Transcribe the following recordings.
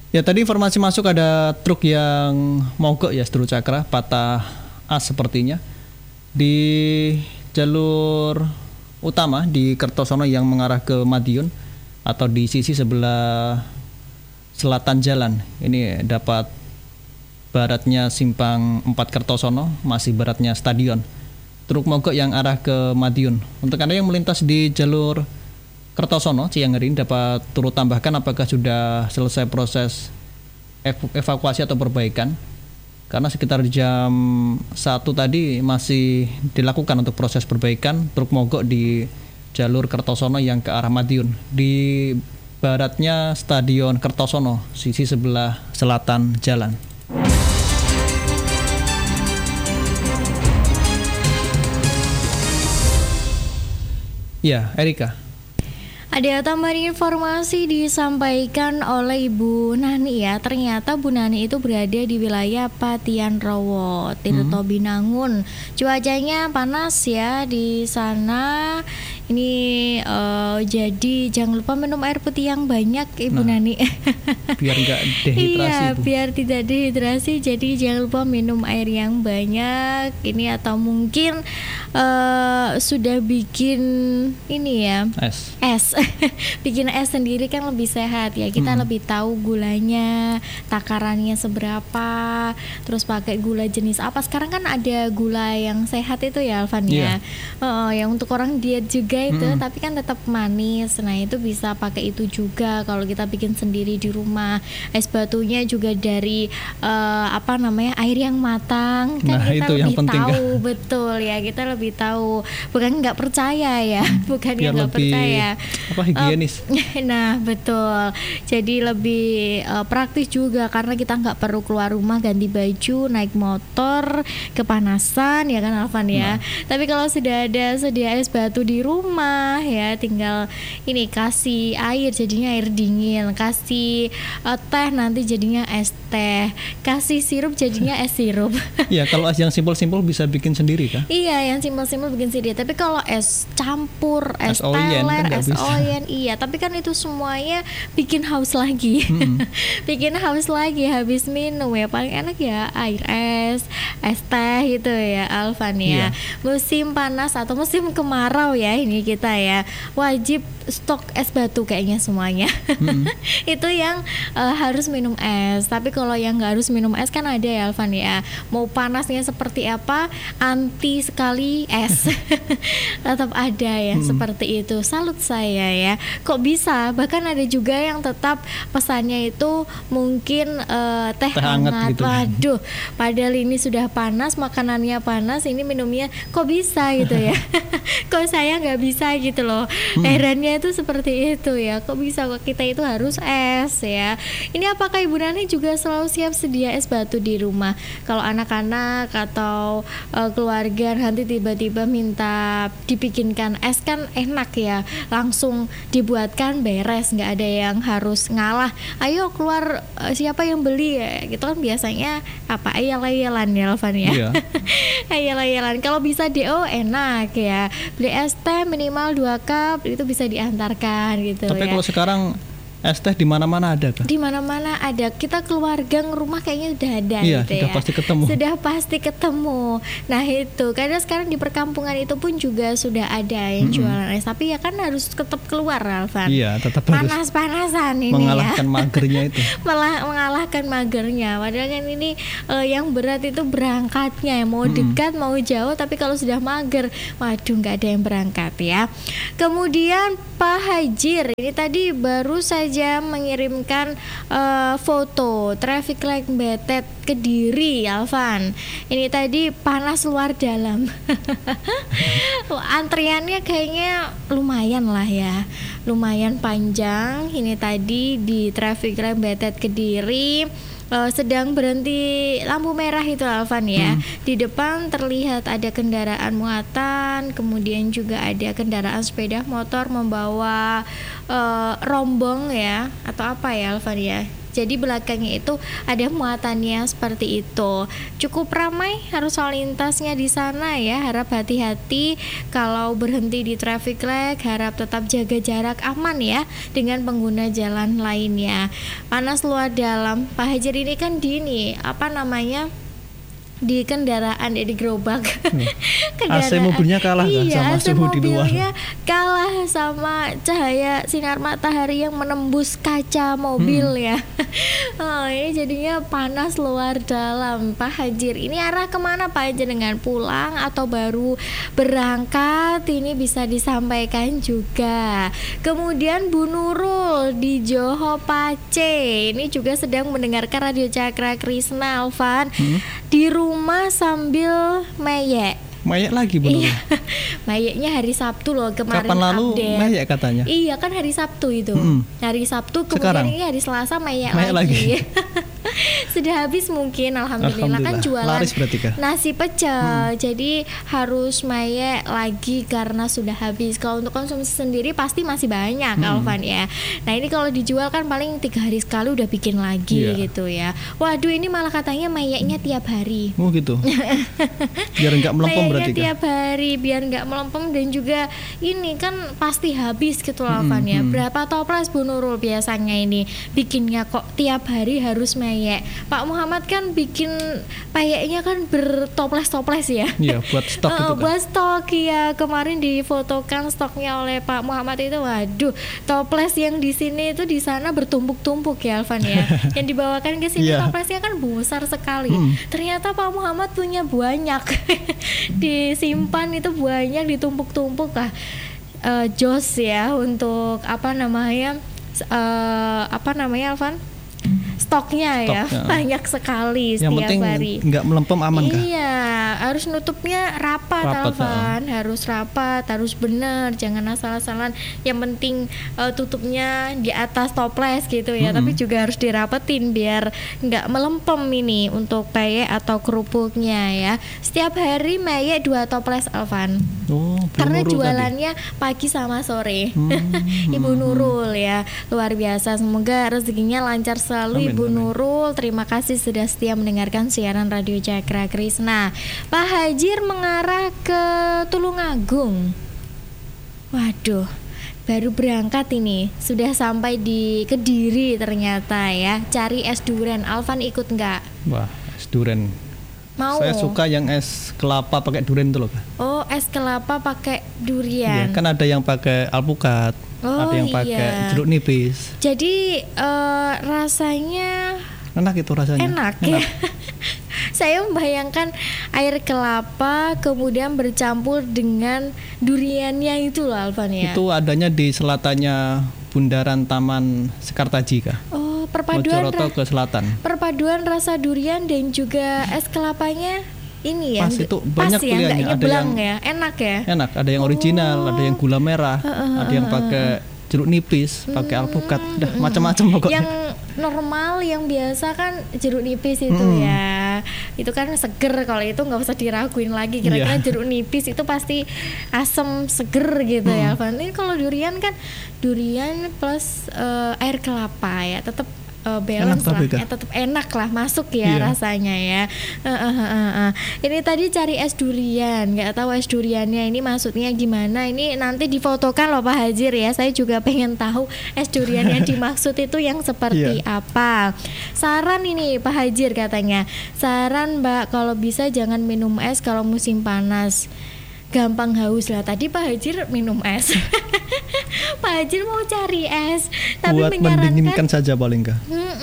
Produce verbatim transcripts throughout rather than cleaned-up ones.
Ya tadi informasi masuk ada truk yang mogok ya Seteru Cakra, patah as sepertinya di jalur utama di Kertosono yang mengarah ke Madiun atau di sisi sebelah selatan jalan. Ini dapat baratnya simpang empat Kertosono, masih baratnya stadion. Truk mogok yang arah ke Madiun. Untuk Anda yang melintas di jalur Kertosono, Ciangerin, dapat turut tambahkan apakah sudah selesai proses ev- evakuasi atau perbaikan. Karena sekitar jam satu tadi masih dilakukan untuk proses perbaikan truk mogok di jalur Kertosono yang ke arah Madiun. Di baratnya Stadion Kertosono, sisi sebelah selatan jalan. Ya, Erika. Ada tambahan informasi disampaikan oleh Ibu Nani ya. Ternyata Bu Nani itu berada di wilayah Patian Rowo, Tirto Binangun. Cuacanya panas ya di sana. Ini uh, jadi jangan lupa minum air putih yang banyak Ibu nah, Nani. Biar nggak dehidrasi. Iya, Bu. biar tidak dehidrasi. Jadi jangan lupa minum air yang banyak. Ini atau mungkin uh, sudah bikin ini ya. Es. Es. Bikin es sendiri kan lebih sehat ya. Kita hmm. lebih tahu gulanya, takarannya seberapa, terus pakai gula jenis apa. Sekarang kan ada gula yang sehat itu ya Alvan ya. Yeah. Oh, yang untuk orang diet juga itu, hmm. tapi kan tetap manis. Nah itu bisa pakai itu juga kalau kita bikin sendiri di rumah. Es batunya juga dari uh, apa namanya air yang matang. Kan nah, kita itu lebih yang penting, tahu kan? Betul ya. Kita lebih tahu. Bukan nggak percaya ya. Bukan biar nggak percaya. Apa higienis. Uh, nah betul. Jadi lebih uh, praktis juga karena kita nggak perlu keluar rumah ganti baju, naik motor, kepanasan ya kan Alvan ya. Nah. Tapi kalau sudah ada sedia es batu di rumah ya, tinggal ini kasih air jadinya air dingin, kasih uh, teh nanti jadinya es teh, kasih sirup jadinya es sirup. Iya, kalau es yang simpel-simpel bisa bikin sendiri kan? Iya, yang simpel-simpel bikin sendiri. Tapi kalau es campur, es, es teler, kan es oyen, iya. Tapi kan itu semuanya bikin haus lagi, hmm. bikin haus lagi habis minum ya. Paling enak ya air es, es teh gitu ya, Alvan ya. Iya. Musim panas atau musim kemarau ya ini kita ya, wajib stok es batu kayaknya semuanya. Hmm. Itu yang uh, harus minum es. Tapi kalau yang nggak harus minum es kan ada ya Alvan ya. Mau panasnya seperti apa, anti sekali es tetap ada ya, hmm. seperti itu. Salut saya ya. Kok bisa? Bahkan ada juga yang tetap pesannya itu mungkin uh, teh, teh hangat. hangat gitu. Waduh, padahal ini sudah panas, makanannya panas, ini minumnya kok bisa gitu ya. Kok saya nggak bisa gitu loh. Hmm. Herannya itu seperti itu ya. Kok bisa kok kita itu harus es ya. Ini apakah Ibu Nani juga selalu siap sedia es batu di rumah? Kalau anak-anak atau uh, keluarga nanti tiba-tiba minta dibikinkan es kan enak ya. Langsung dibuatkan beres, nggak ada yang harus ngalah. Ayo keluar uh, siapa yang beli ya. Gitu kan biasanya apa ayal-ayalan ya Alvan ya. Iya. Ayal-ayalan. Kalau bisa D O enak ya. Beli es teh minimal dua cup itu bisa diantarkan gitu. Tapi ya. Kalau sekarang es teh di mana-mana ada kan? Di mana-mana ada. Kita keluarga rumah kayaknya udah ada iya, gitu ya. Sudah pasti ketemu. Sudah pasti ketemu. Nah itu karena sekarang di perkampungan itu pun juga sudah ada yang mm-hmm. jualan es. Tapi ya kan harus tetap keluar Alvan. Iya, tetap panas-panasan ini mengalahkan ya. magernya itu. Malah mengalahkan magernya. Padahal kan ini uh, yang berat itu berangkatnya. Mau mm-hmm. dekat mau jauh. Tapi kalau sudah mager, waduh nggak ada yang berangkat ya. Kemudian Pak Hajir ini tadi baru saya saja mengirimkan uh, foto traffic light Betet Kediri Alvan. Ini tadi panas luar dalam. Antriannya kayaknya lumayan lah ya. Lumayan panjang. Ini tadi di traffic light Betet Kediri. Uh, sedang berhenti lampu merah itu Alvan ya. Hmm. Di depan terlihat ada kendaraan muatan, kemudian juga ada kendaraan sepeda motor membawa uh, rombong ya atau apa ya Alvan ya. Jadi belakangnya itu ada muatannya seperti itu. Cukup ramai arus lalu lintasnya di sana ya. Harap hati-hati kalau berhenti di traffic light, harap tetap jaga jarak aman ya dengan pengguna jalan lainnya. Panas luar dalam. Pak Hajar ini kan di ini apa namanya? Di kendaraan ya, di gerobak. Hmm. A C mobilnya kalah iya, sama suhu di luar. Mobilnya kalah sama cahaya sinar matahari yang menembus kaca mobil hmm. ya. Oh, ini jadinya panas luar dalam. Pak Hajir, ini arah kemana Pak Hajir, dengan pulang atau baru berangkat? Ini bisa disampaikan juga. Kemudian Bu Nurul di Johor Pace, ini juga sedang mendengarkan Radio Cakra Krisna Alvan hmm. di rumah sambil meyek. Mayek lagi Bu Nurul. Iya. Mayeknya hari Sabtu loh kemarin. Kapan lalu update. mayek katanya? Iya kan hari Sabtu itu. Hmm. Hari Sabtu kemudian Sekarang? Ini hari Selasa mayek, mayek lagi. lagi. Sudah habis mungkin alhamdulillah, alhamdulillah. Kan jualan laris berarti kah? Nasi pecel. Hmm. Jadi harus mayek lagi karena sudah habis. Kalau untuk konsumsi sendiri pasti masih banyak hmm. Alvan ya. Nah ini kalau dijual kan paling tiga hari sekali udah bikin lagi yeah. gitu ya. Waduh ini malah katanya mayeknya tiap hari. Oh gitu. Biar nggak melempem berarti kan? Tiap hari biar nggak melempem, dan juga ini kan pasti habis gitu Alvan hmm, ya. Hmm. Berapa toples Bu Nurul biasanya ini bikinnya kok tiap hari harus mayek? Pak Muhammad kan bikin payeknya kan bertoples-toples ya. Iya, buat stok itu kan. Buat stok ya. Kemarin difotokan stoknya oleh Pak Muhammad itu, waduh, toples yang di sini itu di sana bertumpuk-tumpuk ya Alvan ya. Yang dibawakan ke sini yeah. toplesnya kan besar sekali. Hmm. Ternyata Pak Muhammad punya banyak. Disimpan itu banyak, ditumpuk-tumpuk lah. Uh, jos ya untuk apa namanya? Uh, apa namanya Alvan? Stoknya, Stoknya ya banyak sekali yang setiap penting hari. Nggak melempem aman kah? Iya, harus nutupnya rapat, rapat Alvan, ya. Harus rapat, harus benar, jangan asal-asalan. Yang penting uh, tutupnya di atas toples gitu ya, mm-hmm. tapi juga harus dirapetin biar nggak melempem ini untuk payek atau kerupuknya ya. Setiap hari mayek dua toples Alvan. Oh, karena jualannya tadi pagi sama sore. Hmm, Ibu Nurul ya, luar biasa. Semoga rezekinya lancar selalu. Amin, Ibu amin. Nurul, terima kasih sudah setia mendengarkan siaran Radio Cakra Krisna. Pak Hajir mengarah ke Tulungagung. Waduh, baru berangkat ini, sudah sampai di Kediri ternyata ya. Cari es durian. Alvan ikut nggak? Wah, es durian. Mau. Saya suka yang es kelapa pakai durian itu loh. Oh, es kelapa pakai durian. Ya, kan ada yang pakai alpukat. Oh, ada yang pakai iya. jeruk nipis. Jadi uh, rasanya enak itu rasanya. Enak, enak. Ya. Saya membayangkan air kelapa kemudian bercampur dengan duriannya itu loh Alvan ya. Itu adanya di selatannya Bundaran Taman Sekartaji kah? Oh, perpaduan ra- ke selatan. Perpaduan rasa durian dan juga es kelapanya. Ini ya, pas itu banyak ya, pilihannya. Ada yang ya, enak ya. Enak, ada yang original, oh. ada yang gula merah, uh, uh, ada yang pakai jeruk nipis, hmm, pakai alpukat, udah hmm. macam-macam pokoknya. Yang normal, yang biasa kan jeruk nipis itu hmm. ya, itu kan seger. Kalau itu nggak usah diraguin lagi. Kira-kira yeah. jeruk nipis itu pasti asam seger gitu hmm. ya. Ini kalau durian kan durian plus uh, air kelapa ya, tetap Uh, balance lah, ya, tetap enak lah, masuk ya iya. rasanya ya. Uh, uh, uh, uh, uh. Ini tadi cari es durian, nggak tahu es duriannya ini maksudnya gimana. Ini nanti difotokan loh Pak Hajir ya. Saya juga pengen tahu es durian yang dimaksud itu yang seperti iya. apa. Saran ini Pak Hajir katanya. Saran Mbak, kalau bisa jangan minum es kalau musim panas. Gampang haus lah. Tadi Pak Hajir minum es. Pak Hajir mau cari es, tapi buat mendinginkan saja paling enggak.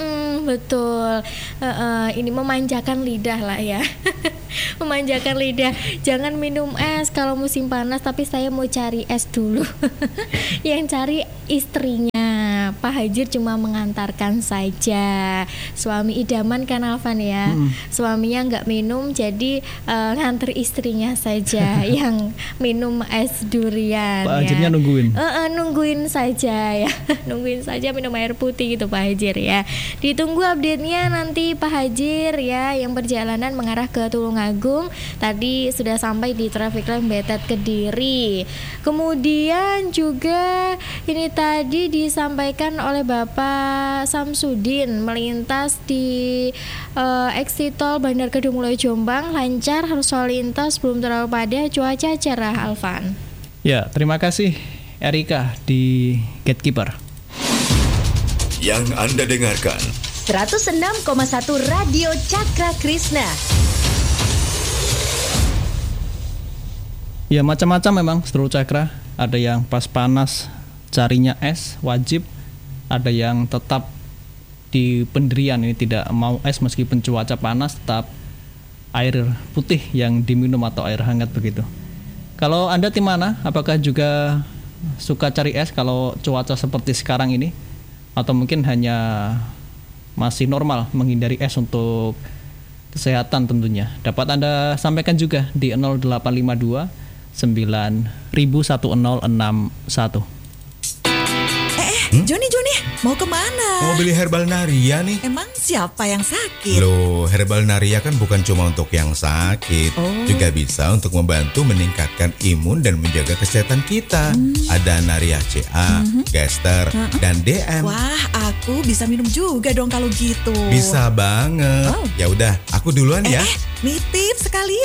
Betul. Uh, uh, ini memanjakan lidah lah ya. Memanjakan lidah. Jangan minum es kalau musim panas, tapi saya mau cari es dulu. Yang cari istrinya. Pak Hajir cuma mengantarkan saja. Suami idaman kan Alvan ya. Hmm. Suaminya nggak minum, jadi uh, nganter istrinya saja yang minum es durian. Pak Hajirnya ya. nungguin. Uh, uh, nungguin saja ya. Nungguin saja minum air putih gitu Pak Hajir ya. Ditunggu update-nya nanti Pak Hajir ya, yang perjalanan mengarah ke Tulungagung. Tadi sudah sampai di traffic light Betet Kediri. Kemudian juga ini tadi disampaikan disampaikan oleh Bapak Samsudin melintas di uh, exit tol Bandar Kedung Mulyo Jombang lancar, harus lalu lintas belum terlalu padat, cuaca cerah, Alvan. Ya, terima kasih Erika di Gatekeeper. Yang Anda dengarkan seratus enam koma satu Radio Cakra Krishna. Ya, macam-macam memang seteru cakra. Ada yang pas panas carinya es wajib, ada yang tetap di pendirian ini tidak mau es meskipun cuaca panas, tetap air putih yang diminum atau air hangat begitu. Kalau Anda di mana? Apakah juga suka cari es kalau cuaca seperti sekarang ini? Atau mungkin hanya masih normal menghindari es untuk kesehatan tentunya? Dapat Anda sampaikan juga di nol delapan lima dua sembilan satu nol enam satu. Eh, eh hmm? Joni, Joni, mau kemana? Mau beli herbal Naria nih. Emang siapa yang sakit? Loh, herbal Naria kan bukan cuma untuk yang sakit, oh. juga bisa untuk membantu meningkatkan imun dan menjaga kesehatan kita. Hmm. Ada Naria C A, hmm. Gester, hmm. dan D M. Wah, aku bisa minum juga dong kalau gitu. Bisa banget. Oh. Ya udah, aku duluan eh, ya. Eh, nitip sekalian.